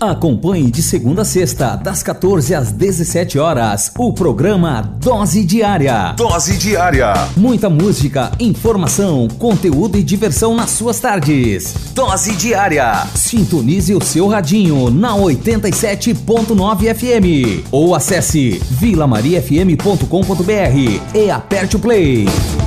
Acompanhe de segunda a sexta, das 14 às 17 horas, o programa Dose Diária. Dose Diária. Muita música, informação, conteúdo e diversão nas suas tardes. Dose Diária. Sintonize o seu radinho na 87.9 FM ou acesse vilamariafm.com.br e aperte o play.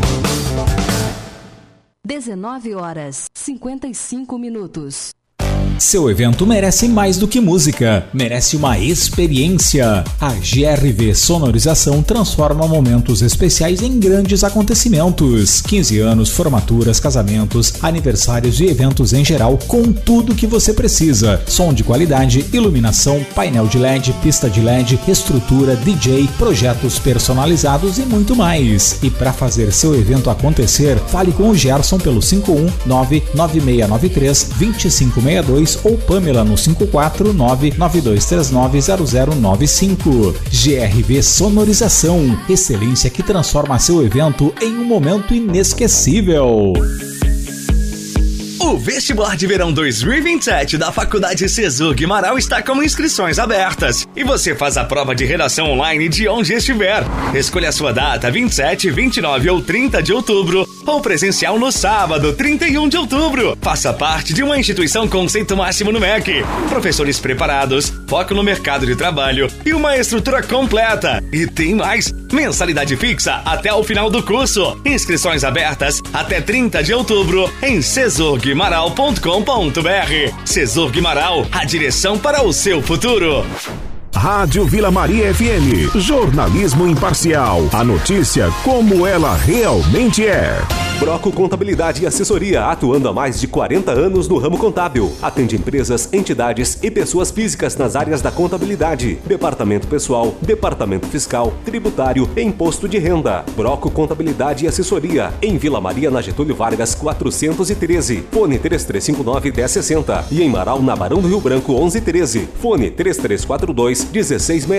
19h55. Seu evento merece mais do que música, merece uma experiência. A GRV Sonorização transforma momentos especiais em grandes acontecimentos. 15 anos, formaturas, casamentos, aniversários e eventos em geral, com tudo que você precisa. Som de qualidade, iluminação, painel de LED, pista de LED, estrutura, DJ, projetos personalizados e muito mais. E para fazer seu evento acontecer, fale com o Gerson pelo 51996932562 ou Pamela no 54992390095. GRV Sonorização, excelência que transforma seu evento em um momento inesquecível. O vestibular de verão 2027 da Faculdade Cesug Marau está com inscrições abertas e você faz a prova de redação online de onde estiver. Escolha a sua data 27, 29 ou 30 de outubro ou presencial no sábado 31 de outubro. Faça parte de uma instituição conceito máximo no MEC, professores preparados, foco no mercado de trabalho e uma estrutura completa. E tem mais, mensalidade fixa até o final do curso. Inscrições abertas até 30 de outubro em cesugmaral.com.br. Cesug Marau, a direção para o seu futuro. Rádio Vila Maria FM, jornalismo imparcial, a notícia como ela realmente é. Broco Contabilidade e Assessoria, atuando há mais de 40 anos no ramo contábil. Atende empresas, entidades e pessoas físicas nas áreas da contabilidade, departamento pessoal, departamento fiscal, tributário e imposto de renda. Broco Contabilidade e Assessoria, em Vila Maria, na Getúlio Vargas, 413. Fone 3359-1060 e em Marau, na Barão do Rio Branco, 1113. Fone 3342-1660.